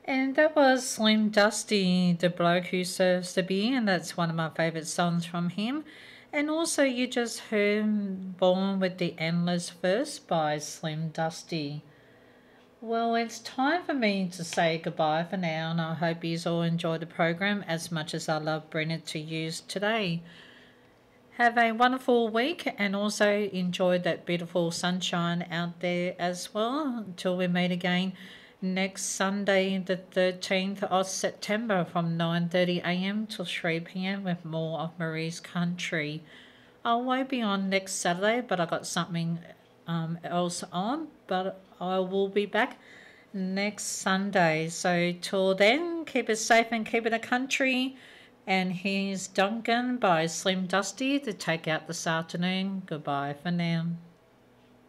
And that was Slim Dusty, the bloke who serves the beer, and that's one of my favourite songs from him. And also, you just heard Born with the Endless Verse by Slim Dusty. Well, it's time for me to say goodbye for now, and I hope you all enjoy the program as much as I love bringing it to you today. Have a wonderful week and also enjoy that beautiful sunshine out there as well until we meet again next Sunday, the 13th of September from 9:30 a.m. till 3 p.m. with more of Marie's Country. I won't be on next Saturday, but I got something else on, but I will be back next Sunday. So till then, keep it safe and keep it a country. And here's Duncan by Slim Dusty to take out this afternoon. Goodbye for now.